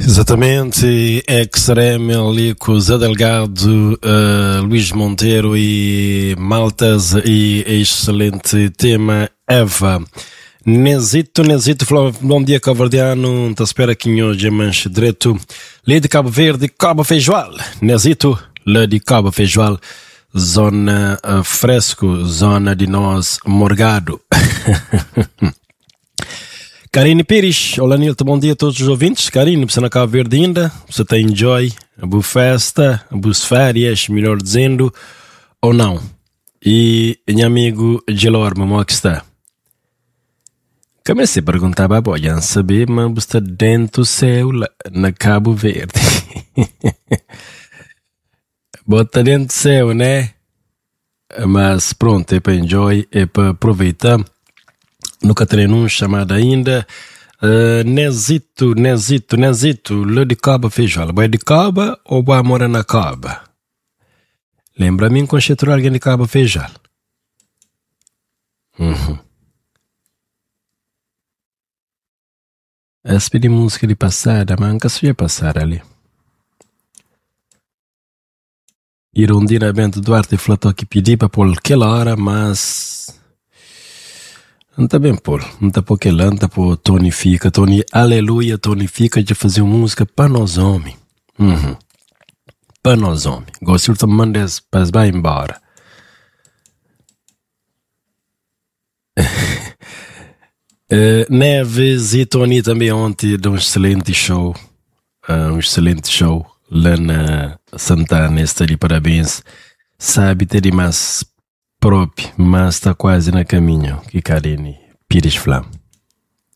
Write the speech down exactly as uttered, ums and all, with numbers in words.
Exatamente, Extreme ali com Zé Delgado, uh, Luís Monteiro e Maltas e excelente tema Eva. Nezito, Nezito, bom dia cavardiano, te espera aqui hoje manche direto, lê de Cabo Verde, Cabo Feijoal, Nezito, lê de Cabo Feijoal, zona uh, fresco, zona de nós morgado. Karine Pires, olá Nilton, bom dia a todos os ouvintes. Karine, você na Cabo Verde ainda? Você está enjoy a boa festa, a boas férias, melhor dizendo, ou não? E meu amigo Gelor, como é que está? Comecei a perguntar para a boia, saber, mas você está dentro do céu, na Cabo Verde. Bota dentro do céu, né? Mas pronto, é para enjoy, é para aproveitar. Nunca terei um chamado ainda. Uh, Nezito, Nezito, Nezito, lá de Cabo Feijoal. Vai de Cabo ou vai morar na Cabo? Lembra-me conchetur alguém de Cabo Feijoal. Uhum. Essa de música de passada, mas nunca se ia passar ali. Irondina Bento Duarte falou que pedi para pôr aquela hora, mas... Não está bem pôr, não está por aquele ano, está por tonifica, toni, aleluia, tonifica de fazer música para nós homens. Uhum. Para nós homens. Gosto de mandar para vai embora. uh, Neves e Tony também ontem de um excelente show, uh, um excelente show lá na Santana, está de parabéns. Sabe ter mais próprio, mas está quase na caminho, que Karine Pires Flam.